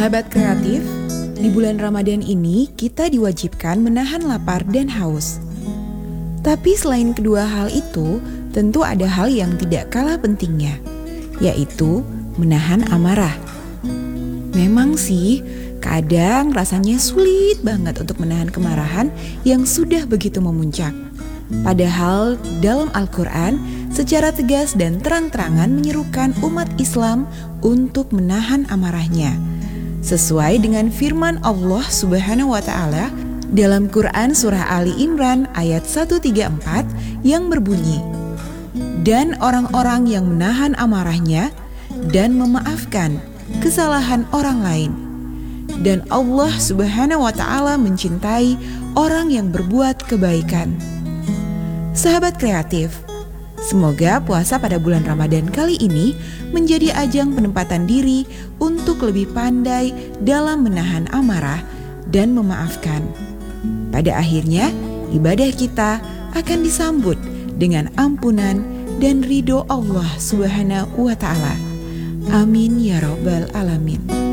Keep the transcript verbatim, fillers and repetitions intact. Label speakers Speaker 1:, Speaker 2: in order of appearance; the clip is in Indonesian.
Speaker 1: Sahabat kreatif, di bulan Ramadan ini kita diwajibkan menahan lapar dan haus. Tapi selain kedua hal itu, tentu ada hal yang tidak kalah pentingnya, yaitu menahan amarah. Memang sih, kadang rasanya sulit banget untuk menahan kemarahan yang sudah begitu memuncak. Padahal dalam Al-Quran secara tegas dan terang-terangan menyerukan umat Islam untuk menahan amarahnya. Sesuai dengan firman Allah Subhanahu wa Ta'ala dalam Quran Surah Ali Imran ayat seratus tiga puluh empat yang berbunyi, "Dan orang-orang yang menahan amarahnya dan memaafkan kesalahan orang lain. Dan Allah Subhanahu wa Ta'ala mencintai orang yang berbuat kebaikan." Sahabat kreatif, semoga puasa pada bulan Ramadan kali ini menjadi ajang penempatan diri untuk lebih pandai dalam menahan amarah dan memaafkan. Pada akhirnya, ibadah kita akan disambut dengan ampunan dan ridho Allah Subhanahu wa Ta'ala. Amin ya Rabbal Alamin.